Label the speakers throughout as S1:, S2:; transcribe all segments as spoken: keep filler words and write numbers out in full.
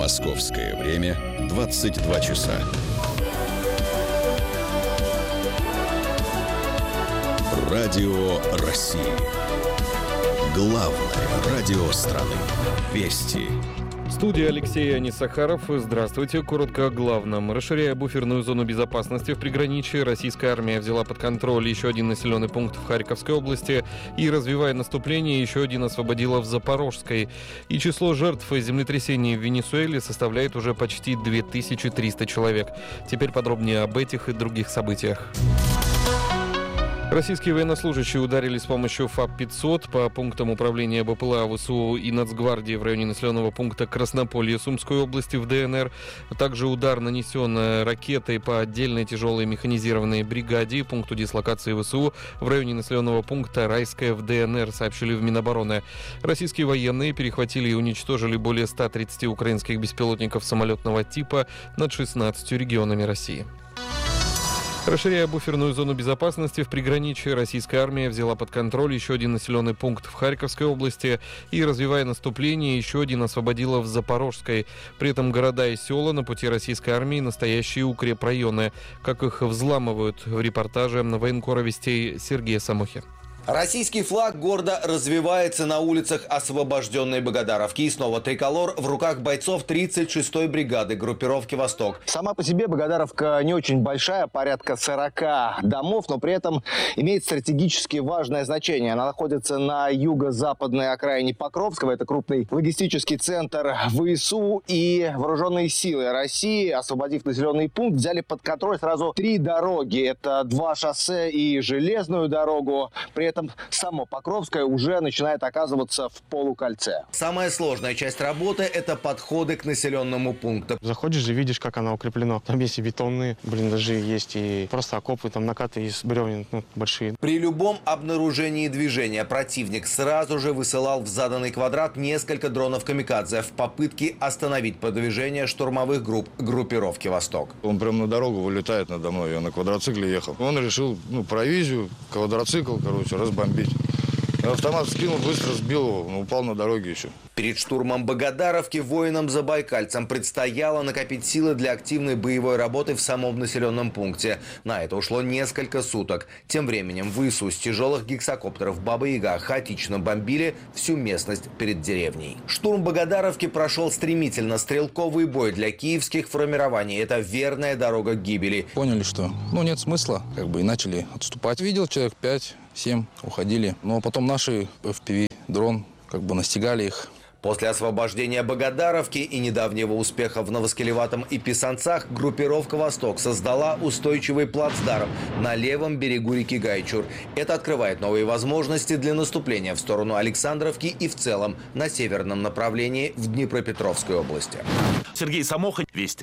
S1: Московское время двадцать два часа. Радио России. Главное радио страны. Вести.
S2: Студия Алексей Анисахаров. Здравствуйте. Коротко о главном. Расширяя буферную зону безопасности в приграничье, российская армия взяла под контроль еще один населенный пункт в Харьковской области и, развивая наступление, еще один освободила в Запорожской. И число жертв землетрясений в Венесуэле составляет уже почти две тысячи триста человек. Теперь подробнее об этих и других событиях. Российские военнослужащие ударили с помощью ФАП пятьсот по пунктам управления БПЛА, ВСУ и Нацгвардии в районе населенного пункта Краснополье Сумской области в ДНР. Также удар нанесен ракетой по отдельной тяжелой механизированной бригаде, пункту дислокации ВСУ в районе населенного пункта Райское в ДНР, сообщили в Минобороны. Российские военные перехватили и уничтожили более ста тридцати украинских беспилотников самолетного типа над шестнадцатью регионами России. Расширяя буферную зону безопасности в приграничье, российская армия взяла под контроль еще один населенный пункт в Харьковской области и, развивая наступление, еще один освободила в Запорожской. При этом города и села на пути российской армии настоящие укрепрайоны. Как их взламывают, в репортаже военкора Вестей Сергея Самохи.
S3: Российский флаг гордо развивается на улицах освобожденной Богодаровки. И снова триколор в руках бойцов тридцать шестой бригады группировки «Восток».
S4: Сама по себе Богодаровка не очень большая, порядка сорока домов, но при этом имеет стратегически важное значение. Она находится на юго-западной окраине Покровского. Это крупный логистический центр ВСУ, и вооруженные силы России, освободив населенный пункт, взяли под контроль сразу три дороги. Это два шоссе и железную дорогу. При этом само Покровское уже начинает оказываться в полукольце.
S3: Самая сложная часть работы – это подходы к населенному пункту.
S5: Заходишь и видишь, как оно укреплено. Там есть и бетонные блиндажи, есть и просто окопы, там накаты из бревен, ну, большие.
S3: При любом обнаружении движения противник сразу же высылал в заданный квадрат несколько дронов «Камикадзе» в попытке остановить продвижение штурмовых групп группировки «Восток».
S6: Он прям на дорогу вылетает надо мной, я на квадроцикле ехал. Он решил, ну, провизию, квадроцикл, короче, разбомбить. Я автомат скинул, быстро сбил его, он упал на дороге еще.
S3: Перед штурмом Богодаровки воинам-забайкальцам предстояло накопить силы для активной боевой работы в самом населенном пункте. На это ушло несколько суток. Тем временем ВСУ с тяжелых гексакоптеров «Баба-Яга» хаотично бомбили всю местность перед деревней. Штурм Богодаровки прошел стремительно. Стрелковый бой для киевских формирований – это верная дорога к гибели.
S7: Поняли, что ну нет смысла, как бы, и начали отступать. Видел человек пять-семь, уходили. Но потом наши эф пи ви-дрон как бы настигали их.
S3: После освобождения Богодаровки и недавнего успеха в Новоскелеватом и Писанцах группировка «Восток» создала устойчивый плацдарм на левом берегу реки Гайчур. Это открывает новые возможности для наступления в сторону Александровки и в целом на северном направлении в Днепропетровской области.
S8: Сергей Самоха, Вести.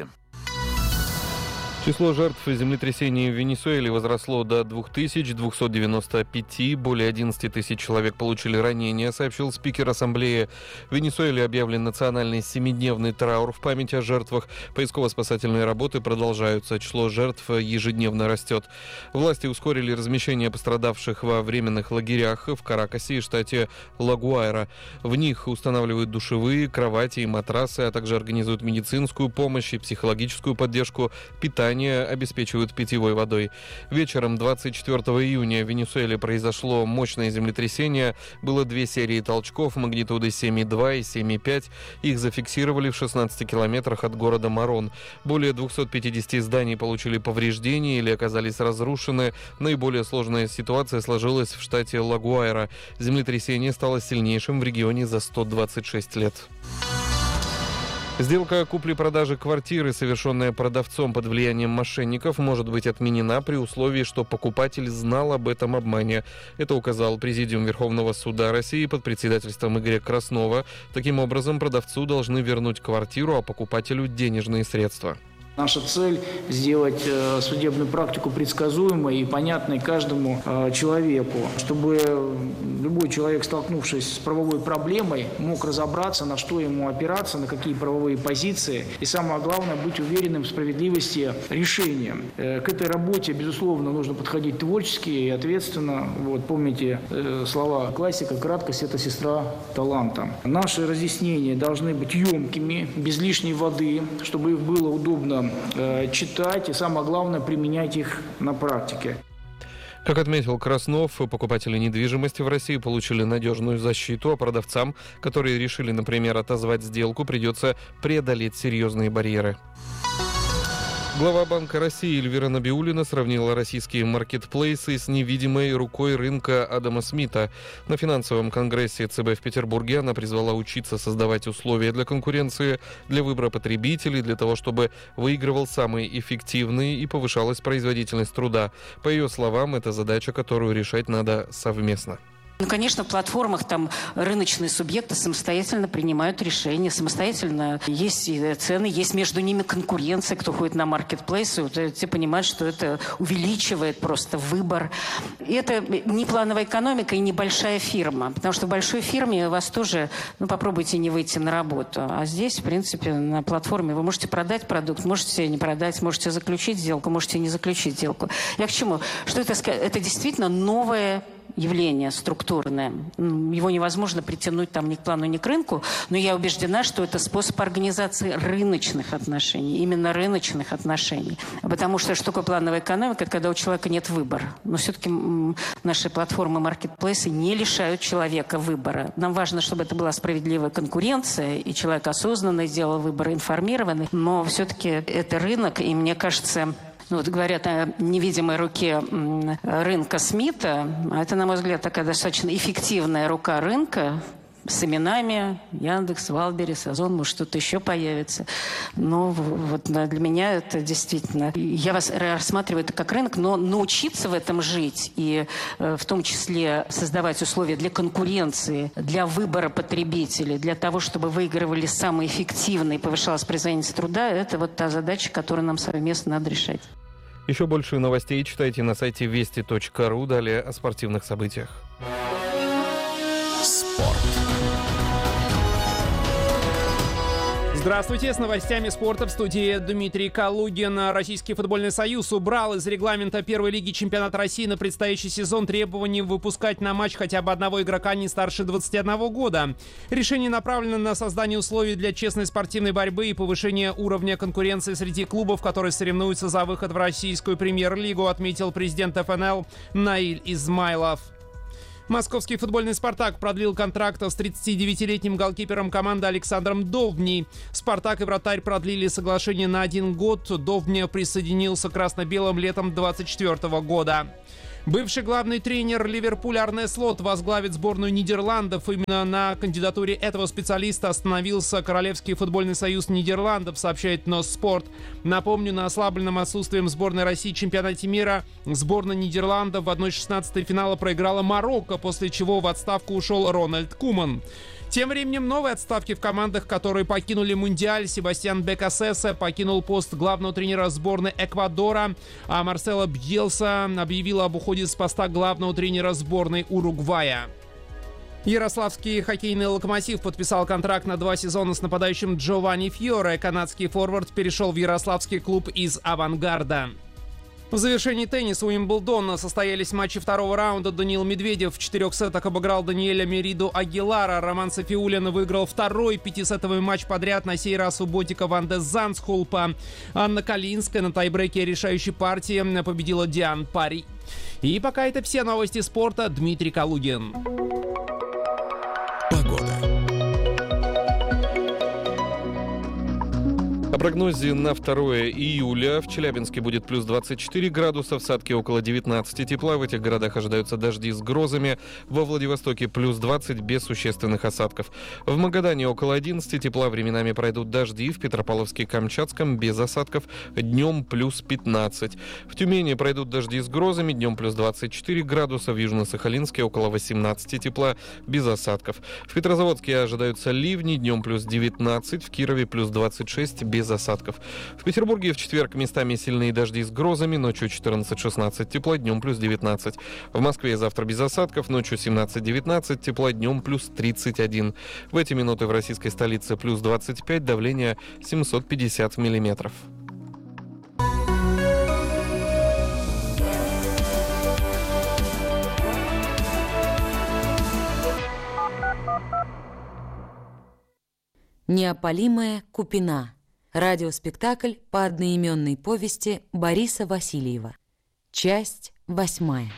S2: Число жертв землетрясений в Венесуэле возросло до двух тысяч двухсот девяноста пяти. Более одиннадцати тысяч человек получили ранения, сообщил спикер ассамблеи. В Венесуэле объявлен национальный семидневный траур в память о жертвах. Поисково-спасательные работы продолжаются. Число жертв ежедневно растет. Власти ускорили размещение пострадавших во временных лагерях в Каракасе и штате Ла-Гуайра. В них устанавливают душевые, кровати и матрасы, а также организуют медицинскую помощь и психологическую поддержку, питание, обеспечивают питьевой водой. Вечером двадцать четвёртого июня в Венесуэле произошло мощное землетрясение. Было две серии толчков магнитудой семь и два и семь и пять. Их зафиксировали в шестнадцати километрах от города Марон. Более двухсот пятидесяти зданий получили повреждения или оказались разрушены. Наиболее сложная ситуация сложилась в штате Ла-Гуайра. Землетрясение стало сильнейшим в регионе за сто двадцать шесть лет. Сделка купли-продажи квартиры, совершенная продавцом под влиянием мошенников, может быть отменена при условии, что покупатель знал об этом обмане. Это указал Президиум Верховного суда России под председательством Игоря Краснова. Таким образом, продавцу должны вернуть квартиру, а покупателю денежные средства.
S9: Наша цель – сделать судебную практику предсказуемой и понятной каждому человеку, чтобы любой человек, столкнувшись с правовой проблемой, мог разобраться, на что ему опираться, на какие правовые позиции, и самое главное – быть уверенным в справедливости решения. К этой работе, безусловно, нужно подходить творчески и ответственно. Вот, помните слова классика: «Краткость – это сестра таланта». Наши разъяснения должны быть емкими, без лишней воды, чтобы их было удобно читать и, самое главное, применять их на практике.
S2: Как отметил Краснов, покупатели недвижимости в России получили надежную защиту, а продавцам, которые решили, например, отозвать сделку, придется преодолеть серьезные барьеры. Глава Банка России Эльвира Набиуллина сравнила российские маркетплейсы с невидимой рукой рынка Адама Смита. На финансовом конгрессе ЦБ в Петербурге она призвала учиться создавать условия для конкуренции, для выбора потребителей, для того, чтобы выигрывал самый эффективный и повышалась производительность труда. По ее словам, это задача, которую решать надо совместно.
S10: Ну, конечно, в платформах там рыночные субъекты самостоятельно принимают решения, самостоятельно есть цены, есть между ними конкуренция, кто ходит на маркетплейсы, вот, те понимают, что это увеличивает просто выбор. И это не плановая экономика и небольшая фирма, потому что в большой фирме у вас тоже, ну, попробуйте не выйти на работу, а здесь, в принципе, на платформе вы можете продать продукт, можете не продать, можете заключить сделку, можете не заключить сделку. Я к чему? Что это, это действительно новое явление структурное. Его невозможно притянуть там ни к плану, ни к рынку, но я убеждена, что это способ организации рыночных отношений, именно рыночных отношений. Потому что что такое плановая экономика? Это когда у человека нет выбора. Но все-таки наши платформы, маркетплейсы не лишают человека выбора. Нам важно, чтобы это была справедливая конкуренция, и человек осознанно делал выбор, информированный, но все-таки это рынок, и мне кажется... Ну, вот говорят о невидимой руке рынка Смита. Это, на мой взгляд, такая достаточно эффективная рука рынка с именами Яндекс, Валберес, Озон, может, что-то еще появится. Но вот для меня это действительно... Я вас рассматриваю это как рынок, но научиться в этом жить и в том числе создавать условия для конкуренции, для выбора потребителей, для того, чтобы выигрывали самые эффективные и повышалась производительность труда, это вот та задача, которую нам совместно надо решать.
S2: Еще больше новостей читайте на сайте вести точка ру. Далее о спортивных событиях.
S1: Спорт.
S11: Здравствуйте, с новостями спорта в студии Дмитрий Калугин. Российский футбольный союз убрал из регламента первой лиги чемпионата России на предстоящий сезон требование выпускать на матч хотя бы одного игрока не старше двадцати одного года. Решение направлено на создание условий для честной спортивной борьбы и повышение уровня конкуренции среди клубов, которые соревнуются за выход в российскую премьер-лигу, отметил президент эф эн эл Наиль Измайлов. Московский футбольный «Спартак» продлил контракт с тридцатидевятилетним голкипером команды Александром Довбней. «Спартак» и «Вратарь» продлили соглашение на один год. Довбня присоединился к красно-белым летом двадцать четвёртого года. Бывший главный тренер Ливерпуля Арне Слот возглавит сборную Нидерландов. Именно на кандидатуре этого специалиста остановился Королевский футбольный союз Нидерландов, сообщает Носпорт. Напомню, на ослабленном отсутствием сборной России в чемпионате мира сборная Нидерландов в одна шестнадцатая финала проиграла Марокко, после чего в отставку ушел Рональд Куман. Тем временем новые отставки в командах, которые покинули Мундиаль. Себастьян Бекасесе покинул пост главного тренера сборной Эквадора, а Марсело Бьелса объявил об уходе с поста главного тренера сборной Уругвая. Ярославский хоккейный «Локомотив» подписал контракт на два сезона с нападающим Джованни Фьоре. Канадский форвард перешел в ярославский клуб из «Авангарда». В завершении тенниса Уимблдона состоялись матчи второго раунда. Даниил Медведев в четырех сетах обыграл Даниэля Мериду Агилара. Роман Сафиуллин выиграл второй пятисетовый матч подряд, на сей раз у ботика Ван де Зандскулпа. Анна Калинская на тайбрейке решающей партии победила Диан Пари. И пока это все новости спорта. Дмитрий Калугин.
S1: Погода.
S2: О прогнозе на второе июля. В Челябинске будет плюс двадцать четыре градуса, в Сатке около девятнадцати тепла. В этих городах ожидаются дожди с грозами. Во Владивостоке плюс двадцать без существенных осадков. В Магадане около одиннадцати тепла, временами пройдут дожди. В Петропавловске-Камчатском без осадков, днем плюс пятнадцать. В Тюмени пройдут дожди с грозами, днем плюс двадцать четыре градуса. В Южно-Сахалинске около восемнадцати тепла, без осадков. В Петрозаводске ожидаются ливни, днем плюс девятнадцать. В Кирове плюс двадцать шесть без без осадков. В Петербурге в четверг местами сильные дожди с грозами, ночью четырнадцать-шестнадцать тепла, днем плюс девятнадцать. В Москве завтра без осадков, ночью семнадцать-девятнадцать тепла, днем плюс тридцать один. В эти минуты в российской столице плюс двадцать пять, давление семьсот пятьдесят миллиметров.
S12: Неопалимая Купина. Радиоспектакль по одноименной повести Бориса Васильева. Часть восьмая.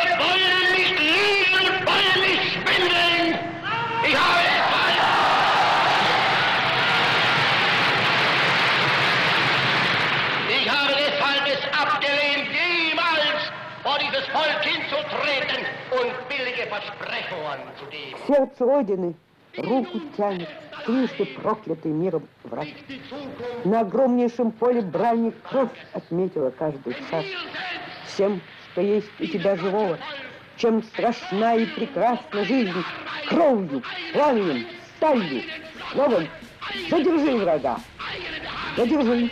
S13: Сердце Родины руку тянет к клише проклятый миром враг. На огромнейшем поле брани кровь отметила каждый шаг. Всем, что есть у тебя живого, чем страшна и прекрасна жизнь, кровью, пламенем, сталью, словом, задержи врага, задержи.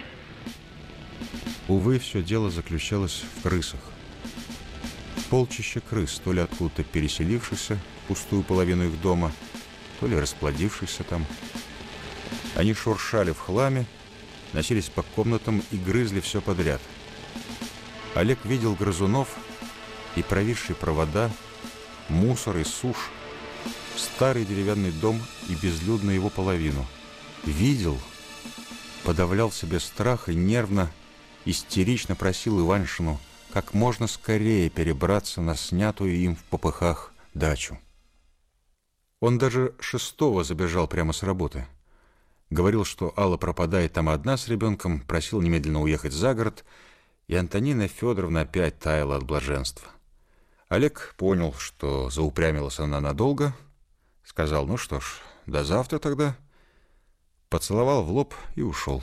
S14: Увы, все дело заключалось в крысах. Полчища крыс, то ли откуда-то переселившихся в пустую половину их дома, то ли расплодившихся там. Они шуршали в хламе, носились по комнатам и грызли все подряд. Олег видел грызунов и провисшие провода, мусор и сушь, старый деревянный дом и безлюдную его половину. Видел, подавлял в себе страх и нервно, истерично просил Иваншину как можно скорее перебраться на снятую им в попыхах дачу. Он даже шестого забежал прямо с работы. Говорил, что Алла пропадает там одна с ребенком, просил немедленно уехать за город, и Антонина Федоровна опять таяла от блаженства. Олег понял, что заупрямилась она надолго, сказал: ну что ж, до завтра тогда, поцеловал в лоб и ушел.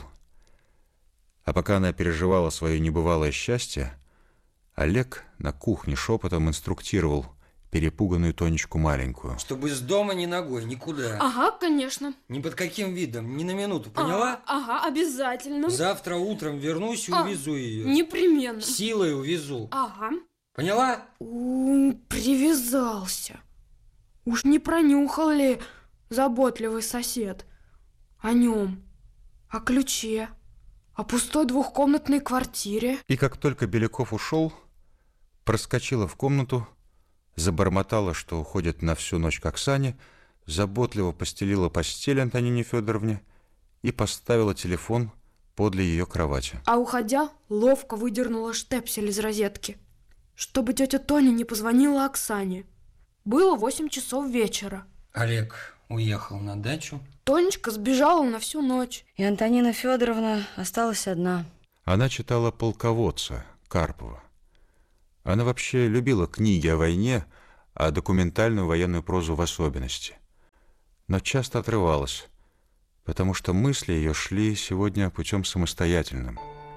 S14: А пока она переживала свое небывалое счастье, Олег на кухне шепотом инструктировал перепуганную Тонечку маленькую.
S15: Чтобы с дома ни ногой, никуда.
S16: Ага, конечно.
S15: Ни под каким видом, ни на минуту, поняла?
S16: Ага, ага, обязательно.
S15: Завтра утром вернусь и
S16: а,
S15: увезу ее.
S16: Непременно.
S15: Силой увезу.
S16: Ага.
S15: Поняла?
S16: У, привязался. Уж не пронюхал ли заботливый сосед о нем, о ключе, о пустой двухкомнатной квартире?
S14: И как только Беляков ушел, проскочила в комнату, забормотала, что уходит на всю ночь к Оксане, заботливо постелила постель Антонине Федоровне и поставила телефон подле ее кровати.
S16: А уходя, ловко выдернула штепсель из розетки, чтобы тетя Тоня не позвонила Оксане. Было восемь часов вечера.
S15: Олег уехал на дачу.
S16: Тонечка сбежала на всю ночь.
S12: И Антонина Федоровна осталась одна.
S14: Она читала «Полководца» Карпова. Она вообще любила книги о войне, а документальную военную прозу в особенности. Но часто отрывалась, потому что мысли ее шли сегодня путем самостоятельным.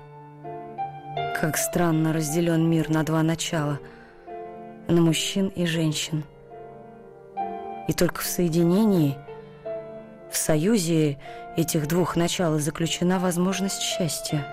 S12: Как странно разделен мир на два начала, на мужчин и женщин. И только в соединении, в союзе этих двух начал заключена возможность счастья.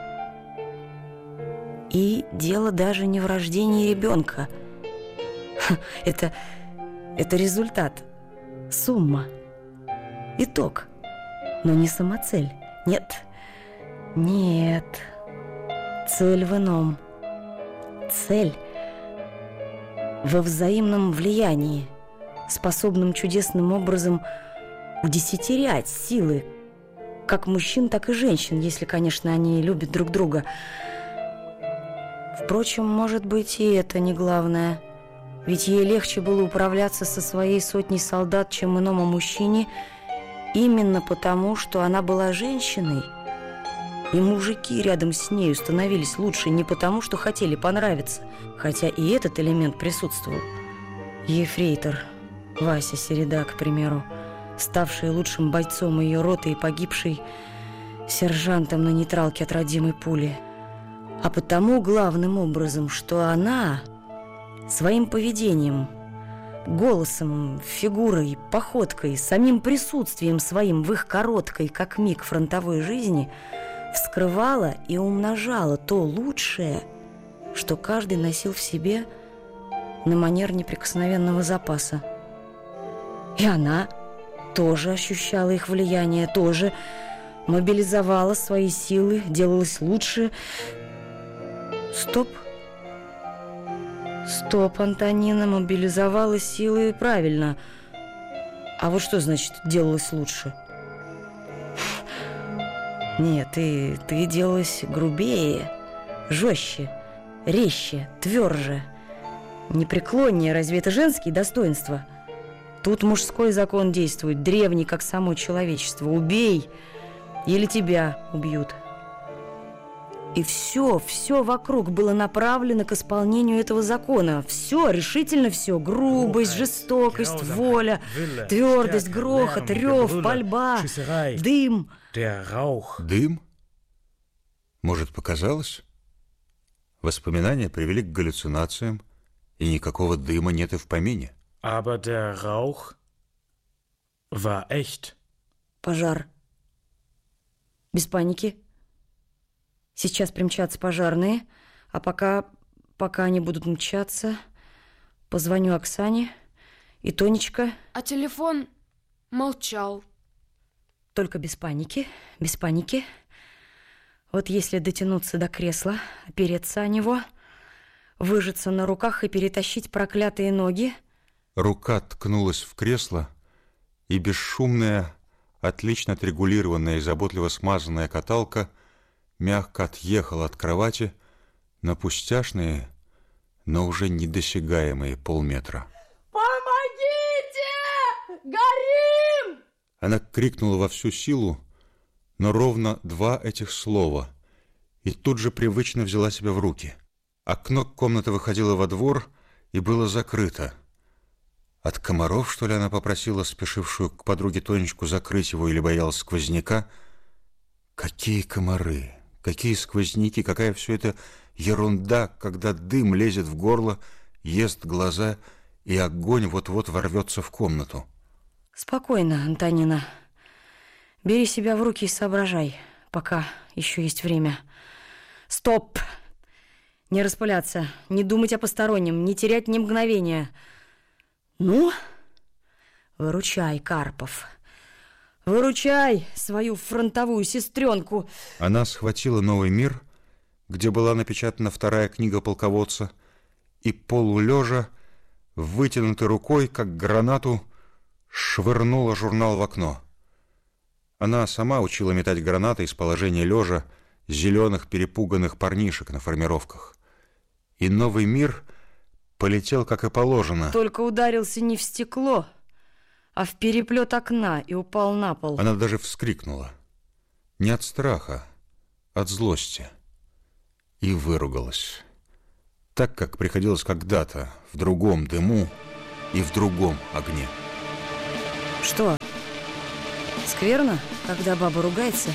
S12: И дело даже не в рождении ребенка. Это, это результат, сумма, итог, но не самоцель. Нет, нет, цель в ином. Цель во взаимном влиянии, способном чудесным образом удесятерять силы как мужчин, так и женщин, если, конечно, они любят друг друга. Впрочем, может быть, и это не главное. Ведь ей легче было управляться со своей сотней солдат, чем иному мужчине, именно потому, что она была женщиной. И мужики рядом с нею становились лучше не потому, что хотели понравиться, хотя и этот элемент присутствовал. Ефрейтор Вася Середа, к примеру, ставший лучшим бойцом ее роты и погибший сержантом на нейтралке от родимой пули. А потому главным образом, что она своим поведением, голосом, фигурой, походкой, самим присутствием своим в их короткой, как миг, фронтовой жизни вскрывала и умножала то лучшее, что каждый носил в себе на манер неприкосновенного запаса. И она тоже ощущала их влияние, тоже мобилизовала свои силы, делалась лучше. Стоп. Стоп, Антонина, мобилизовала силы правильно. А вот что значит делалась лучше? Нет, ты, ты делалась грубее, жестче, резче, тверже, непреклоннее. Разве это женские достоинства? Тут мужской закон действует, древний, как само человечество. Убей, или тебя убьют. И все, все вокруг было направлено к исполнению этого закона. Все, решительно все. Грубость, жестокость, воля, твердость, грохот, рев, пальба, дым.
S14: Дым? Может, показалось? Воспоминания привели к галлюцинациям, и никакого дыма нет и в помине.
S17: Aber der Rauch war echt.
S12: Пожар. Без паники. Сейчас примчатся пожарные, а пока, пока они будут мчаться, позвоню Оксане и Тонечка.
S16: А телефон молчал.
S12: Только без паники, без паники. Вот если дотянуться до кресла, опереться о него, выжаться на руках и перетащить проклятые ноги.
S14: Рука ткнулась в кресло, и бесшумная, отлично отрегулированная и заботливо смазанная каталка мягко отъехала от кровати на пустяшные, но уже недосягаемые полметра.
S16: «Помогите! Горим!»
S14: Она крикнула во всю силу, но ровно два этих слова, и тут же привычно взяла себя в руки. Окно комнаты выходило во двор и было закрыто. От комаров, что ли, она попросила спешившую к подруге Тонечку закрыть его или боялась сквозняка? Какие комары, какие сквозняки, какая все это ерунда, когда дым лезет в горло, ест глаза, и огонь вот-вот ворвется в комнату.
S12: Спокойно, Антонина. Бери себя в руки и соображай, пока еще есть время. Стоп! Не распыляться, не думать о постороннем, не терять ни мгновения. Ну, выручай, Карпов. Выручай свою фронтовую сестренку.
S14: Она схватила «Новый мир», где была напечатана вторая книга полководца, и полулежа, вытянутой рукой, как гранату, швырнула журнал в окно. Она сама учила метать гранаты из положения лежа зеленых перепуганных парнишек на формировках. И «Новый мир» полетел, как и положено.
S12: Только ударился не в стекло, а в переплет окна и упал на пол.
S14: Она даже вскрикнула. Не от страха, от злости. И выругалась. Так, как приходилось когда-то, в другом дыму и в другом огне.
S12: Что? Скверно, когда баба ругается?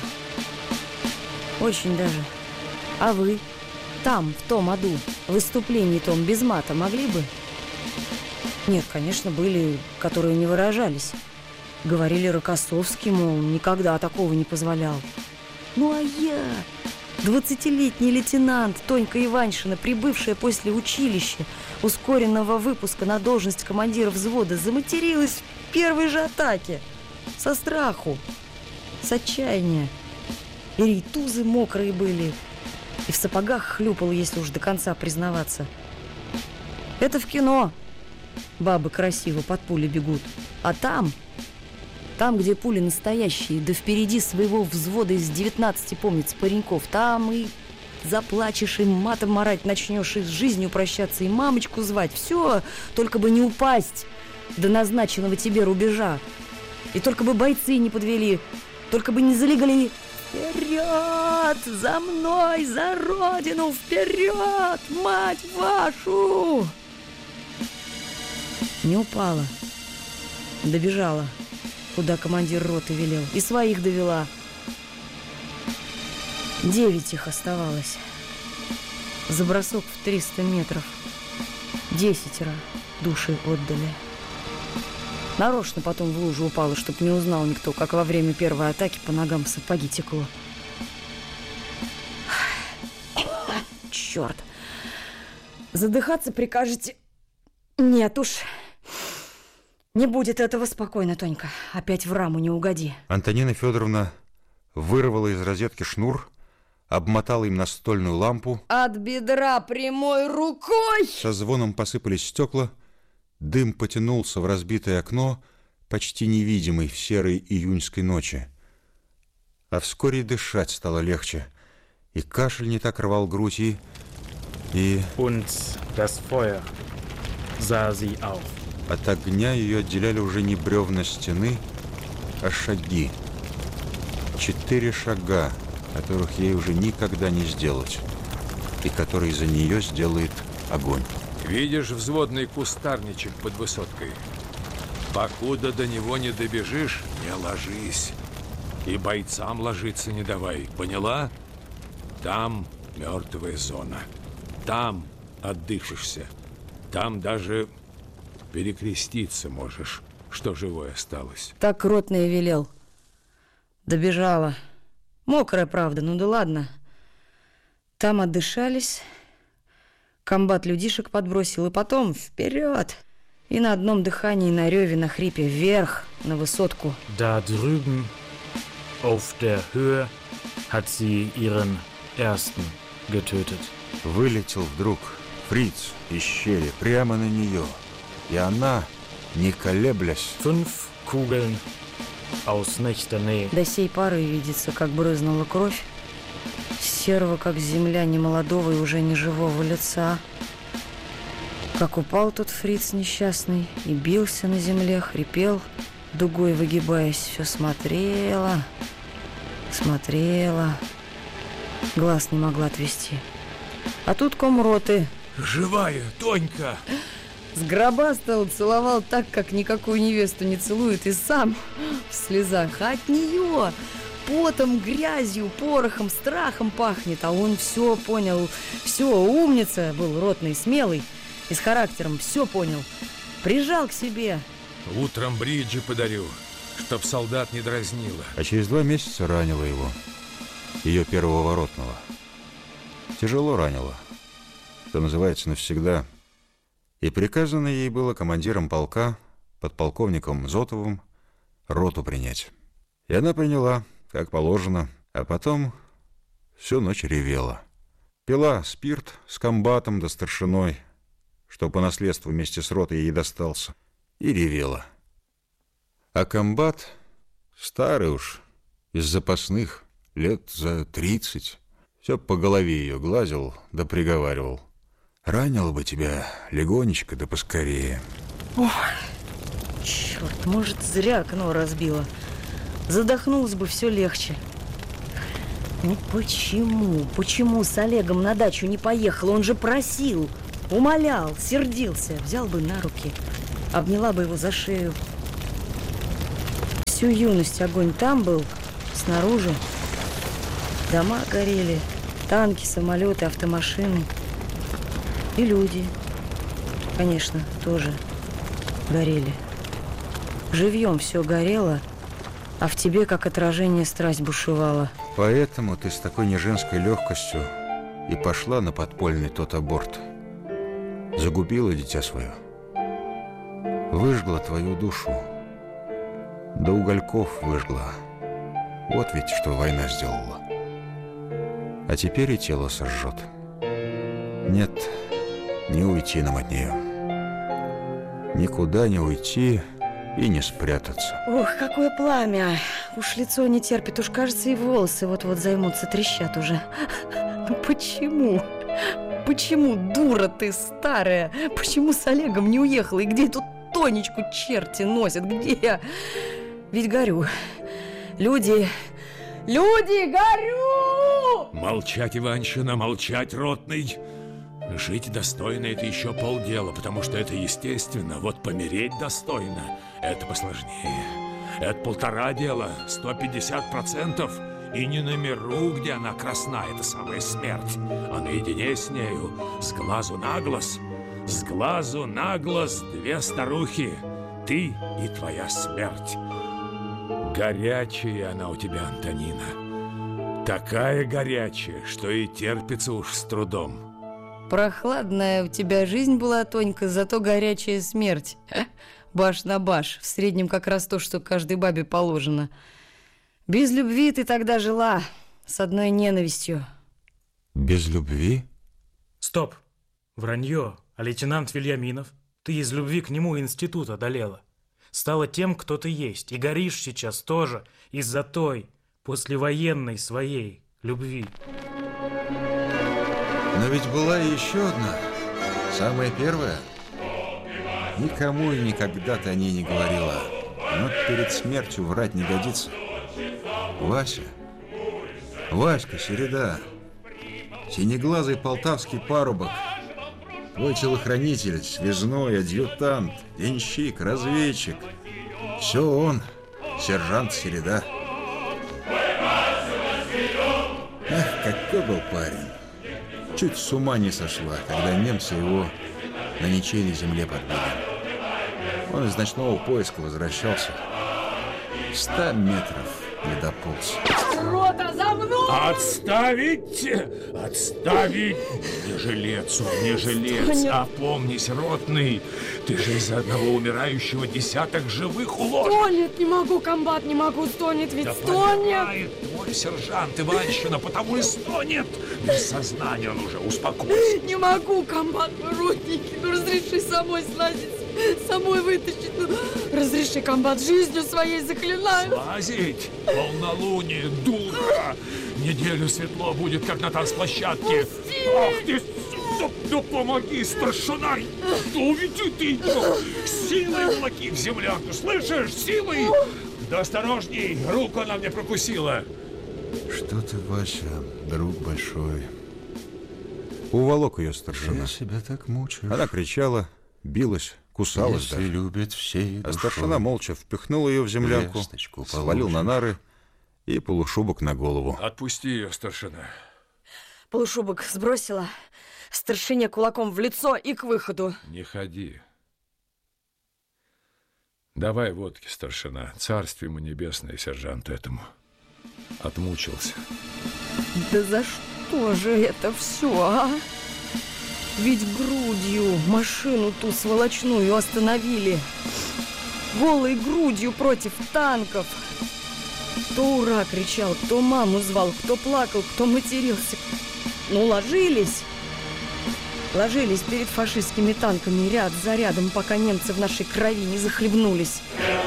S12: Очень даже. А вы? Там, в том аду, в выступлении том без мата могли бы? Нет, конечно, были, которые не выражались. Говорили Рокоссовский, мол, никогда такого не позволял. Ну а я, двадцатилетний лейтенант Тонька Иваншина, прибывшая после училища, ускоренного выпуска на должность командира взвода, заматерилась в первой же атаке. Со страху, с отчаяния. И рейтузы мокрые были, и в сапогах хлюпал, если уж до конца признаваться. Это в кино. Бабы красиво под пули бегут. А там, там, где пули настоящие, да впереди своего взвода из девятнадцати, помнится, пареньков, там и заплачешь, и матом марать начнешь, и с жизнью прощаться, и мамочку звать. Все, только бы не упасть до назначенного тебе рубежа. И только бы бойцы не подвели, только бы не залегли. Вперед! За мной! За родину! Вперед! Мать вашу! Не упала. Добежала, куда командир роты велел. И своих довела. Девять их оставалось. За бросок в триста метров. Десятеро души отдали. Нарочно потом в лужу упала, чтоб не узнал никто, как во время первой атаки по ногам сапоги текло. черт. Задыхаться прикажете? Нет уж. Не будет этого. Спокойно, Тонька. Опять в раму не угоди.
S14: Антонина Федоровна вырвала из розетки шнур, обмотала им настольную лампу.
S12: От бедра прямой рукой!
S14: Со звоном посыпались стекла, дым потянулся в разбитое окно, почти невидимый в серой июньской ночи. А вскоре дышать стало легче, и кашель не так рвал грудь, и... и...
S17: Und das Feuer sah sie auch.
S14: От огня ее отделяли уже не бревна стены, а шаги. Четыре шага, которых ей уже никогда не сделать, и которые за нее сделает огонь.
S18: Видишь взводный кустарничек под высоткой? Покуда до него не добежишь, не ложись. И бойцам ложиться не давай, поняла? Там мертвая зона. Там отдышишься. Там даже перекреститься можешь, что живое осталось.
S12: Так ротный велел. Добежала. Мокрая, правда, ну да ладно. Там отдышались, комбат людишек подбросил, и потом вперед. И на одном дыхании, на реве, на хрипе, вверх, на высотку.
S17: Da drüben, auf der Höhe, hat sie ihren ersten getötet.
S14: Вылетел вдруг фриц из щели прямо на нее, и она, не колеблясь...
S17: Fünf Kugeln aus nächster Nähe.
S12: До сей поры видится, как брызнула кровь, серого, как земля, немолодого и уже не живого лица. Как упал тот фриц несчастный и бился на земле, хрипел, дугой выгибаясь, все смотрела, смотрела, глаз не могла отвести. А тут комроты.
S18: Живая, Тонька!
S12: Сгробастал, целовал так, как никакую невесту не целует, и сам в слезах. А от нее потом, грязью, порохом, страхом пахнет. А он все понял, все, умница был, ротный, смелый и с характером, все понял. Прижал к себе.
S18: Утром бриджи подарю, чтоб солдат не дразнила.
S14: А через два месяца ранила его, ее первого ротного. Тяжело ранила, что называется, навсегда. И приказано ей было командиром полка, подполковником Зотовым, роту принять. И она приняла, как положено, а потом всю ночь ревела. Пила спирт с комбатом да старшиной, что по наследству вместе с ротой ей достался, и ревела. А комбат, старый уж, из запасных, лет за тридцать, все по голове ее глазил да приговаривал: ранило бы тебя легонечко да поскорее.
S12: Ох, черт, может, зря окно разбило. Задохнулась бы, все легче. Ну почему, почему с Олегом на дачу не поехала? Он же просил, умолял, сердился. Взял бы на руки, обняла бы его за шею. Всю юность огонь там был, снаружи. Дома горели, танки, самолеты, автомашины. И люди, конечно, тоже горели. Живьем все горело, а в тебе, как отражение, страсть бушевала.
S14: Поэтому ты с такой неженской легкостью и пошла на подпольный тот аборт. Загубила дитя свое, выжгла твою душу, до угольков выжгла. Вот ведь что война сделала. А теперь и тело сожжет. Нет, не уйти нам от нее. Никуда не уйти и не спрятаться.
S12: Ох, какое пламя! Уж лицо не терпит, уж, кажется, и волосы вот-вот займутся, трещат уже. Ну почему? Почему, дура ты старая? Почему с Олегом не уехала? И где эту Тонечку черти носят? Где? Ведь горю. Люди... Люди, горю!
S18: Молчать, Иванщина, молчать, ротный. Жить достойно — это еще полдела, потому что это естественно. Вот помереть достойно — это посложнее. Это полтора дела, сто пятьдесят процентов. И не на миру, где она красна, это самая смерть, а наедине с нею, с глазу на глаз. С глазу на глаз две старухи, ты и твоя смерть. Горячая она у тебя, Антонина. Такая горячая, что и терпится уж с трудом.
S12: Прохладная у тебя жизнь была, Тонька, зато горячая смерть. Баш на баш. В среднем как раз то, что каждой бабе положено. Без любви ты тогда жила, с одной ненавистью.
S14: Без любви?
S17: Стоп. Вранье. А лейтенант Вильяминов? Ты из любви к нему институт одолела. Стала тем, кто ты есть. И горишь сейчас тоже из-за той, послевоенной своей любви.
S14: Но ведь была и еще одна, самая первая. Никому и никогда ты о ней не говорила. Но перед смертью врать не годится. Вася, Васька Середа, синеглазый полтавский парубок, твой телохранитель, связной, адъютант, денщик, разведчик. Все он, сержант Середа. Ах, какой был парень. Чуть с ума не сошла, когда немцы его на ничейной земле подбили. Он из ночного поиска возвращался. Ста метров не дополз.
S18: Рота, за мной! Отставить! Отставить! Не жилец он, не жилец. Опомнись, ротный. Ты же из-за одного умирающего десяток живых уложил.
S16: Стонет, не могу, комбат, не могу, стонет, ведь
S18: да
S16: стонет.
S18: Твой сержант Иванщина, потому и стонет. Без сознания он уже, успокойся.
S16: Не могу, комбат, ротники, ну разреши самой слазить, самой вытащить. Ну, разреши, комбат, жизнью своей заклинаю.
S18: Слазить? Полнолуние, дура! Неделю светло будет, как на танцплощадке.
S16: Пусти!
S18: Ах ты, да, да помоги, старшина! Да уведи ты ее! Силой волоки в землянку, слышишь? Силой! Да осторожней, руку она мне прокусила.
S14: Что ты, Вася, друг большой. Уволок ее старшина.
S1: Я себя так мучаю.
S14: Она кричала, билась, кусалась
S1: Если
S14: даже.
S1: любит всей
S14: А
S1: душой,
S14: старшина молча впихнул ее в землянку,
S1: весточку
S14: свалил на нары и полушубок на голову.
S18: Отпусти ее, старшина.
S16: Полушубок сбросила, старшине кулаком в лицо и к выходу.
S18: Не ходи. Давай водки, старшина. Царствие ему небесное, сержанту этому. Отмучился.
S12: Да за что же это все, а? Ведь грудью машину ту сволочную остановили. Голой грудью против танков. Кто ура кричал, кто маму звал, кто плакал, кто матерился. Ну, ложились. Ложились перед фашистскими танками ряд за рядом, пока немцы в нашей крови не захлебнулись.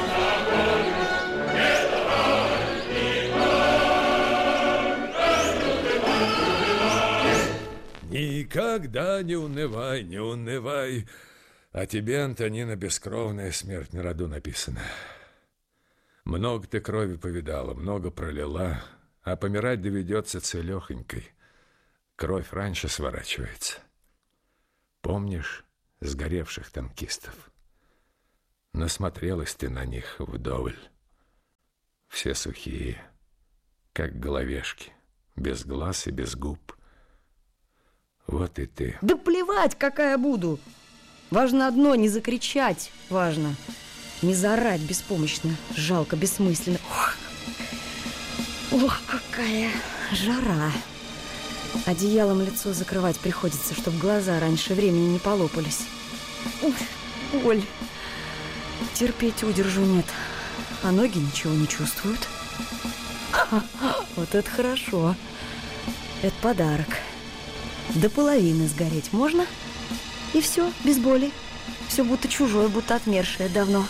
S18: Никогда не унывай, не унывай. А тебе, Антонина, бескровная смерть на роду написана. Много ты крови повидала, много пролила, а помирать доведется целехонькой. Кровь раньше сворачивается. Помнишь сгоревших танкистов? Насмотрелась ты на них вдоволь. Все сухие, как головешки, без глаз и без губ. Вот и ты.
S12: Да плевать, какая буду. Важно одно, не закричать. Важно не заорать беспомощно. Жалко, бессмысленно. Ох, Ох какая жара. Одеялом лицо закрывать приходится, чтобы глаза раньше времени не полопались. Ой, боль. Терпеть удержу нет. А ноги ничего не чувствуют. Вот это хорошо. Это подарок. До половины сгореть можно? И все, без боли. Все будто чужое, будто отмершее давно.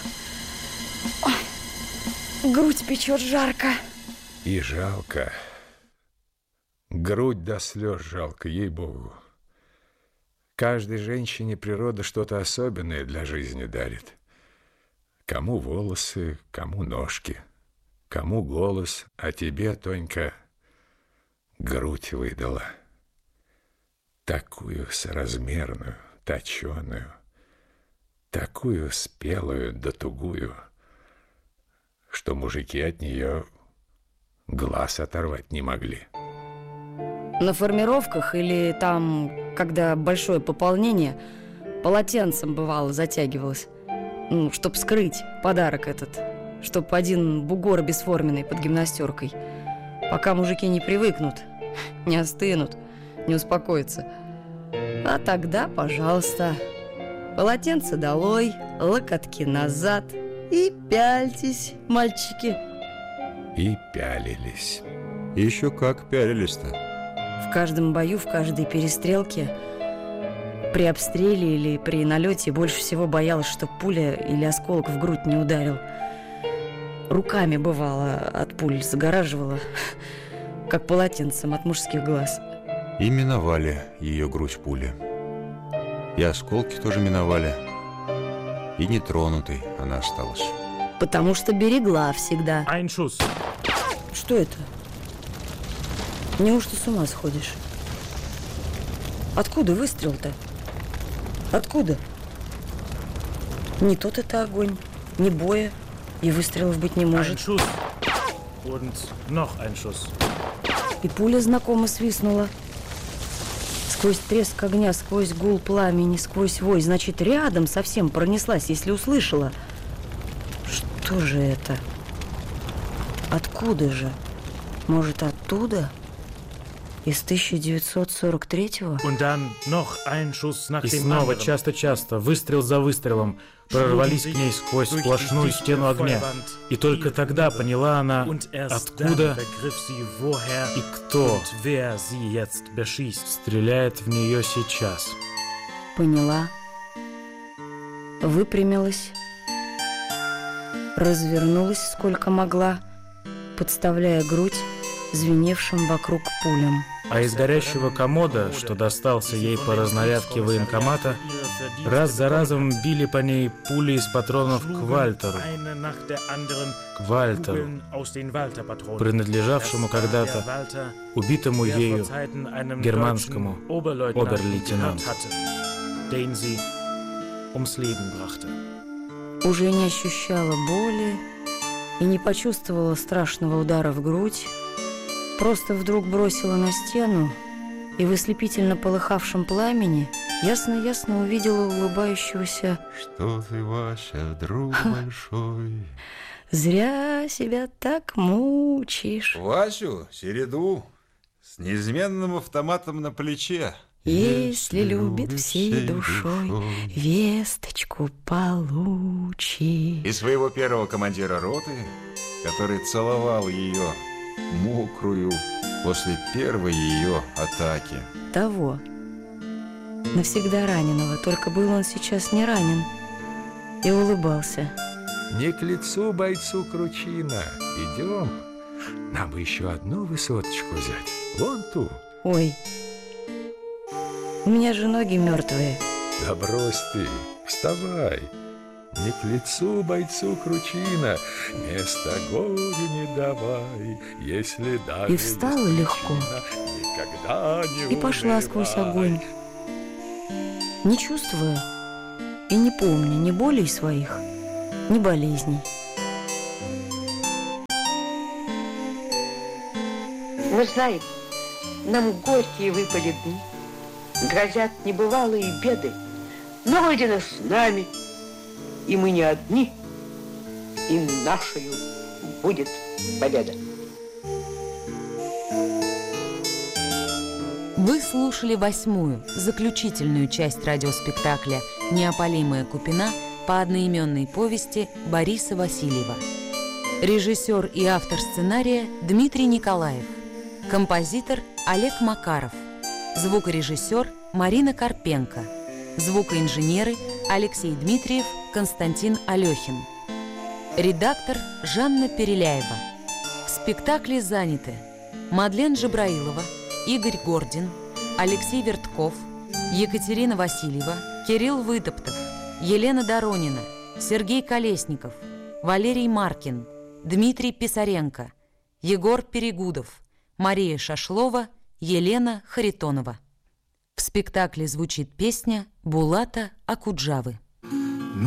S12: Ой, грудь печет жарко.
S18: И жалко. Грудь до слез жалко, ей-богу. Каждой женщине природа что-то особенное для жизни дарит. Кому волосы, кому ножки, кому голос, а тебе, Тонька, грудь выдала. Такую соразмерную, точеную, такую спелую да тугую, что мужики от нее глаз оторвать не могли.
S12: На формировках или там, когда большое пополнение, полотенцем бывало затягивалось. Ну, чтоб скрыть подарок этот. Чтоб один бугор бесформенный под гимнастеркой. Пока мужики не привыкнут, не остынут, не успокоятся. А тогда, пожалуйста, полотенце долой, локотки назад и пяльтесь, мальчики.
S14: И пялились. Еще как пялились-то.
S12: В каждом бою, в каждой перестрелке, при обстреле или при налете больше всего боялась, что пуля или осколок в грудь не ударил. Руками, бывало, от пуль загораживала, как полотенцем от мужских глаз.
S14: И миновали ее грудь пули. И осколки тоже миновали. И нетронутой она осталась.
S12: Потому что берегла всегда.
S17: Айншус.
S12: Что это? Неужто с ума сходишь? Откуда выстрел-то? Откуда? Не тот это огонь, не боя, и выстрелов быть не может.
S17: Ein Schuss. Und noch ein Schuss.
S12: И пуля знакомо свистнула. Сквозь треск огня, сквозь гул пламени, сквозь вой. Значит, рядом совсем пронеслась, если услышала. Что же это? Откуда же? Может, оттуда? Из тысяча девятьсот сорок третьего?
S17: Und dann noch ein Schuss nach dem anderen. И снова часто-часто, выстрел за выстрелом, прорвались к ней сквозь сплошную стену огня. И только тогда поняла она, откуда и кто стреляет в нее сейчас.
S12: Поняла. Выпрямилась. Развернулась сколько могла, подставляя грудь звеневшим вокруг пулям.
S17: А из горящего комода, что достался ей по разнарядке военкомата, раз за разом били по ней пули из патронов к Вальтеру. К Вальтеру, принадлежавшему когда-то убитому ею германскому обер-лейтенанту.
S12: Уже не ощущала боли и не почувствовала страшного удара в грудь. Просто вдруг бросила на стену, и в ослепительно полыхавшем пламени ясно-ясно увидела улыбающегося...
S1: Что ты, Вася, друг большой?
S12: Зря себя так мучишь.
S1: Васю, Середу, с неизменным автоматом на плече.
S12: Если любит всей душой, весточку получи.
S1: И своего первого командира роты, который целовал ее мокрую после первой ее атаки.
S12: Того. Навсегда раненого, только был он сейчас не ранен. И улыбался.
S18: Не к лицу бойцу кручина. Идем. Нам бы еще одну высоточку взять. Вон ту.
S12: Ой, у меня же ноги мертвые.
S18: Да брось ты, вставай. Не к лицу бойцу кручина, место горю не давай, если даже...
S12: И встала легко,
S18: никогда не
S12: и пошла сквозь огонь, не чувствуя и не помня ни болей своих, ни болезней.
S13: Мы знаем, нам горькие выпали дни, грозят небывалые беды, но Родина с нами, и мы не одни, и нашей будет победа.
S19: Вы слушали восьмую, заключительную часть радиоспектакля «Неопалимая Купина» по одноименной повести Бориса Васильева. Режиссер и автор сценария Дмитрий Николаев. Композитор Олег Макаров. Звукорежиссер Марина Карпенко. Звукоинженеры Алексей Дмитриев, Константин Алехин. Редактор Жанна Переляева. В спектакле заняты Мадлен Джабраилова, Игорь Гордин, Алексей Вертков, Екатерина Васильева, Кирилл Вытоптов, Елена Доронина, Сергей Колесников, Валерий Маркин, Дмитрий Писаренко, Егор Перегудов, Мария Шашлова, Елена Харитонова. В спектакле звучит песня Булата Акуджавы.